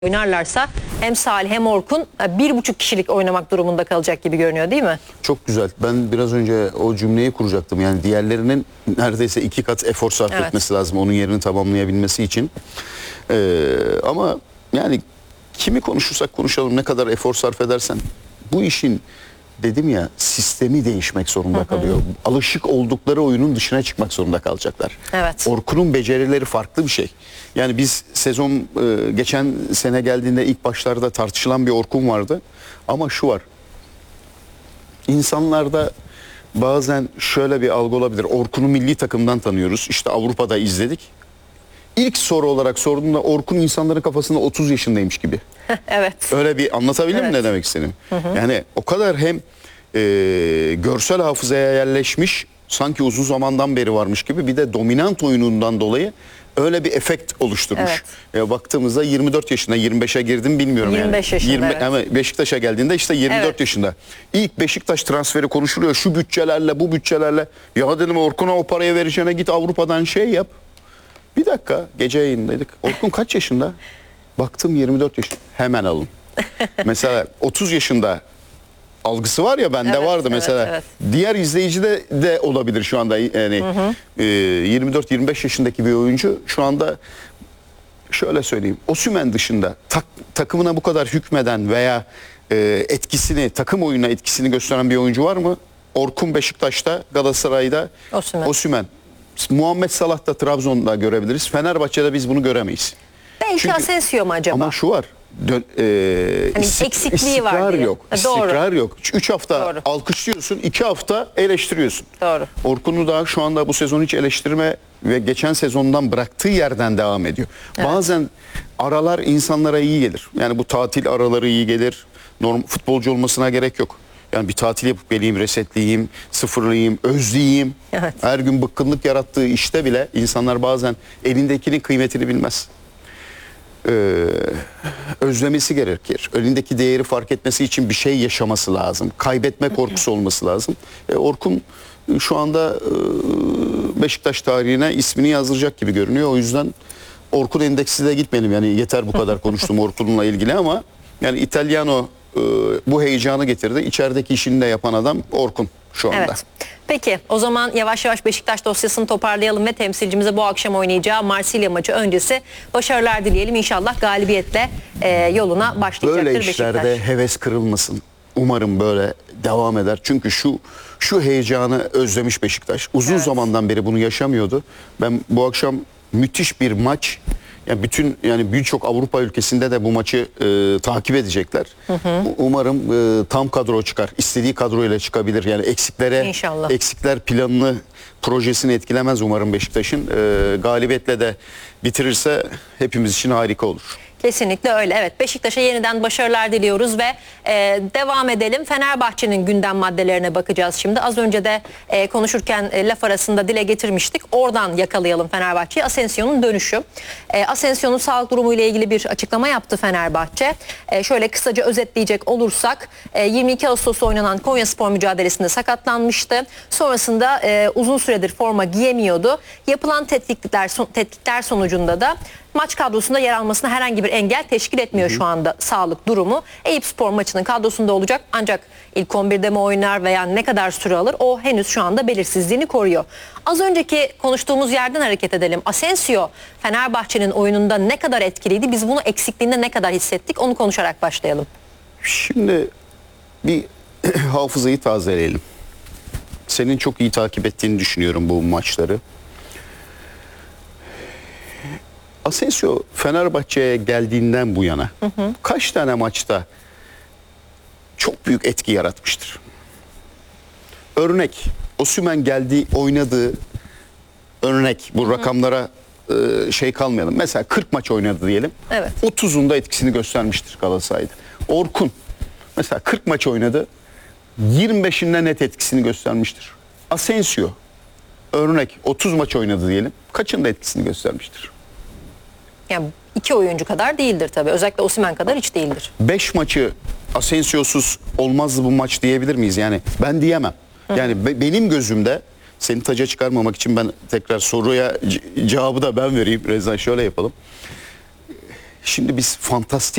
oynarlarsa hem Salih hem Orkun 1,5 kişilik oynamak durumunda kalacak gibi görünüyor, değil mi? Çok güzel. Ben biraz önce o cümleyi kuracaktım. Yani diğerlerinin neredeyse 2 kat efor sarf etmesi lazım onun yerini tamamlayabilmesi için. Ama yani kimi konuşursak konuşalım, ne kadar efor sarf edersen bu işin, dedim ya, sistemi değişmek zorunda kalıyor. Alışık oldukları oyunun dışına çıkmak zorunda kalacaklar. Evet. Orkun'un becerileri farklı bir şey. Yani biz sezon geçen sene geldiğinde ilk başlarda tartışılan bir Orkun vardı. Ama şu var. İnsanlarda bazen şöyle bir algı olabilir. Orkun'u milli takımdan tanıyoruz. İşte Avrupa'da izledik. İlk soru olarak sorduğumda Orkun insanların kafasında 30 yaşındaymış gibi. Evet. Öyle bir anlatabildim mi ne demek istediğimi? Yani o kadar hem görsel hafızaya yerleşmiş, sanki uzun zamandan beri varmış gibi, bir de dominant oyunundan dolayı öyle bir efekt oluşturmuş. Baktığımızda 24 yaşında, 25'e girdim bilmiyorum 25 yani. yaşında, evet. Ama Beşiktaş'a geldiğinde işte 24 yaşında. İlk Beşiktaş transferi konuşuluyor. Şu bütçelerle, bu bütçelerle. Ya dedim, Orkun'a o parayı vereceğine git Avrupa'dan şey yap. Bir dakika, gece yayındaydık. Orkun kaç yaşında? Baktım 24 yaşında. Hemen alın. Mesela 30 yaşında algısı var ya, bende vardı mesela. Evet. Diğer izleyicide de olabilir şu anda. Yani 24-25 yaşındaki bir oyuncu şu anda, şöyle söyleyeyim, Osimhen dışında takımına bu kadar hükmeden veya etkisini, takım oyununa etkisini gösteren bir oyuncu var mı? Orkun Beşiktaş'ta, Galatasaray'da Osimhen. Muhammed Salah da Trabzon'da görebiliriz. Fenerbahçe'de biz bunu göremeyiz. Belki çünkü Asensio mu acaba? Ama şu var. Hani eksikliği var diye. Yok. İstikrar yok. 3 hafta alkışlıyorsun, 2 hafta eleştiriyorsun. Doğru. Orkun'u da şu anda bu sezon hiç eleştirme ve geçen sezondan bıraktığı yerden devam ediyor. Evet. Bazen aralar insanlara iyi gelir. Yani bu tatil araları iyi gelir. Futbolcu olmasına gerek yok. Yani bir tatil yapıp geleyim, resetleyeyim, sıfırlayayım, özleyeyim. Evet. Her gün bıkkınlık yarattığı işte bile insanlar bazen elindekinin kıymetini bilmez. Özlemesi gerekir. Önündeki değeri fark etmesi için bir şey yaşaması lazım. Kaybetme korkusu olması lazım. Orkun şu anda Beşiktaş tarihine ismini yazdıracak gibi görünüyor. O yüzden Orkun endeksi de gitmeyelim. Yani yeter bu kadar konuştum Orkun'la ilgili, ama yani İtalyano bu heyecanı getirdi. İçerideki işini de yapan adam Orkun şu anda. Evet. Peki o zaman yavaş yavaş Beşiktaş dosyasını toparlayalım ve temsilcimize bu akşam oynayacağı Marsilya maçı öncesi başarılar dileyelim. İnşallah galibiyetle yoluna başlayacaktır böyle Beşiktaş. Böyle işlerde heves kırılmasın. Umarım böyle devam eder. Çünkü şu heyecanı özlemiş Beşiktaş. Uzun zamandan beri bunu yaşamıyordu. Ben bu akşam müthiş bir maç. Yani birçok Avrupa ülkesinde de bu maçı takip edecekler. Umarım tam kadro çıkar. İstediği kadroyla çıkabilir. Yani eksikler planını, projesini etkilemez umarım Beşiktaş'ın. Galibiyetle de bitirirse hepimiz için harika olur. Kesinlikle öyle. Evet, Beşiktaş'a yeniden başarılar diliyoruz ve devam edelim. Fenerbahçe'nin gündem maddelerine bakacağız şimdi. Az önce de konuşurken laf arasında dile getirmiştik. Oradan yakalayalım Fenerbahçe'yi. Asensio'nun dönüşü. Asensio'nun sağlık durumu ile ilgili bir açıklama yaptı Fenerbahçe. Şöyle kısaca özetleyecek olursak 22 Ağustos'ta oynanan Konyaspor mücadelesinde sakatlanmıştı. Sonrasında uzun süredir forma giyemiyordu. Yapılan tetkikler sonucunda da maç kadrosunda yer almasına herhangi bir engel teşkil etmiyor şu anda sağlık durumu. Eyüpspor maçının kadrosunda olacak, ancak ilk 11'de mi oynar veya ne kadar süre alır, o henüz şu anda belirsizliğini koruyor. Az önceki konuştuğumuz yerden hareket edelim. Asensio Fenerbahçe'nin oyununda ne kadar etkiliydi? Biz bunu eksikliğinde ne kadar hissettik? Onu konuşarak başlayalım. Şimdi bir hafızayı tazeleyelim. Senin çok iyi takip ettiğini düşünüyorum bu maçları. Asensio Fenerbahçe'ye geldiğinden bu yana kaç tane maçta çok büyük etki yaratmıştır? Örnek, Osimhen geldi, oynadığı örnek, bu rakamlara şey kalmayalım. Mesela 40 maç oynadı diyelim. Evet. 30'unda etkisini göstermiştir Galatasaray'da. Orkun mesela 40 maç oynadı. 25'inde net etkisini göstermiştir. Asensio örnek 30 maç oynadı diyelim. Kaçında etkisini göstermiştir? Yani 2 oyuncu kadar değildir tabii. Özellikle Osimhen kadar hiç değildir. 5 maçı Asensio'suz olmazdı bu maç diyebilir miyiz? Yani ben diyemem. Yani benim gözümde, seni taca çıkarmamak için ben tekrar soruya cevabı da ben vereyim. Rezan, şöyle yapalım. Şimdi biz fantastik